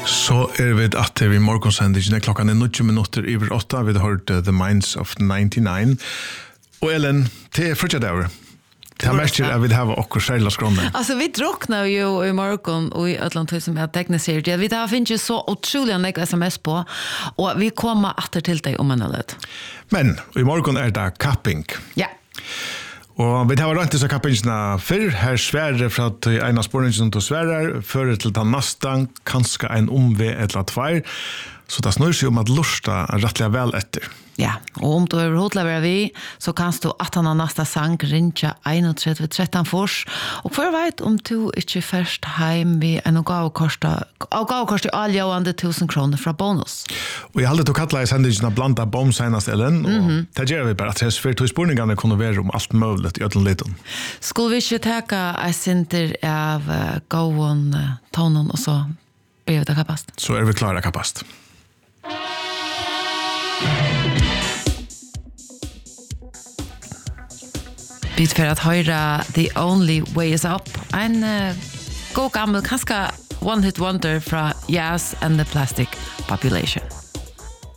Så vi att vi morgonsändningen klockan är 9 minuter över 8. Vi har hört The Minds of 99. Och Ellen, det är första dagen. Det här mest jag vill ha och själva skråna. Alltså vi drunknar ju i morgon och i Atlantis som jag tecknar vi har finns ju så otroligt mycket sms på och vi kommer åter till dig om en eller. Men i morgon är det capping. Ja. Og vi har rønt disse kappingsene før, her sværer fra at en av spørningen som sværer, fører til den nesten, kanskje en omve eller tvær, så det snur seg om at lusta rettelig vel etter. Ja, og om du er hodlever vi, så kan du at han har næsta sang rinja 31-13 fors, og for vet om du ikke først heim vi en gavkost i allgjøvende 1000 kroner fra bonus. Og jeg hadde til å kalle i sendingen å blanda bom senast, Ellen, og det gjør vi bare at jeg svært til spørningene kunne være om alt mulig i ødelen liten. Skulle vi ikke teka en sinter av gåen tonen, og så blir vi det kappast? Så vi klare kappast. Bit för att höra The Only Way Is Up. En god gammal, kanske one-hit wonder från Yes and the Plastic Population.